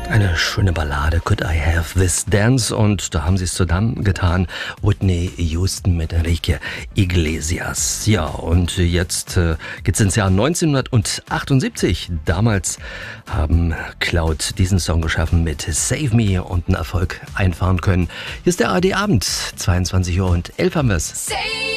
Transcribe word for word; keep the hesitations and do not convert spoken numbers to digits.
Eine schöne Ballade, Could I Have This Dance? Und da haben sie es zusammengetan, Whitney Houston mit Enrique Iglesias. Ja, und jetzt äh, geht's ins Jahr neunzehnhundertachtundsiebzig. Damals haben Cloud diesen Song geschaffen mit Save Me und einen Erfolg einfahren können. Hier ist der A R D Abend, zweiundzwanzig Uhr und elf haben wir's. Save